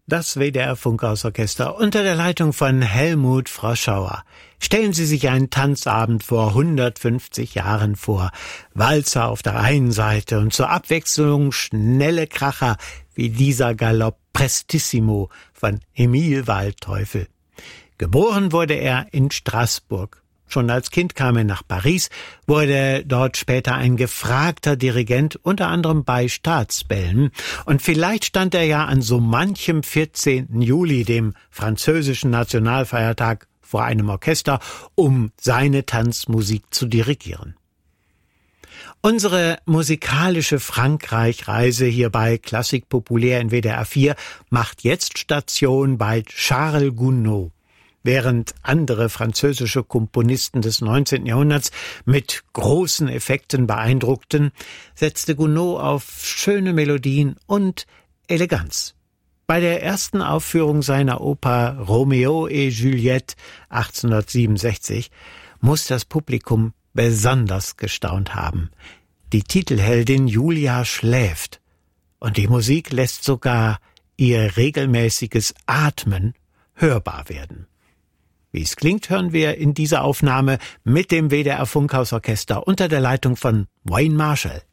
Das WDR-Funkhausorchester unter der Leitung von Helmut Froschauer. Stellen Sie sich einen Tanzabend vor 150 Jahren vor. Walzer auf der einen Seite und zur Abwechslung schnelle Kracher wie dieser Galopp Prestissimo von Emil Waldteufel. Geboren wurde er in Straßburg. Schon als Kind kam er nach Paris, wurde dort später ein gefragter Dirigent, unter anderem bei Staatsbällen. Und vielleicht stand er ja an so manchem 14. Juli, dem französischen Nationalfeiertag, vor einem Orchester, um seine Tanzmusik zu dirigieren. Unsere musikalische Frankreich-Reise hier bei Klassik Populär in WDR 4 macht jetzt Station bei Charles Gounod. Während andere französische Komponisten des 19. Jahrhunderts mit großen Effekten beeindruckten, setzte Gounod auf schöne Melodien und Eleganz. Bei der ersten Aufführung seiner Oper Romeo et Juliette 1867 muss das Publikum besonders gestaunt haben. Die Titelheldin Julia schläft und die Musik lässt sogar ihr regelmäßiges Atmen hörbar werden. Wie es klingt, hören wir in dieser Aufnahme mit dem WDR Funkhausorchester unter der Leitung von Wayne Marshall.